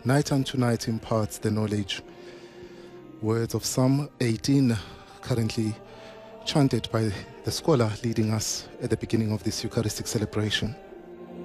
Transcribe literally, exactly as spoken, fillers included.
Night unto night imparts the knowledge. Words of Psalm eighteen, currently chanted by the scholar leading us at the beginning of this Eucharistic celebration.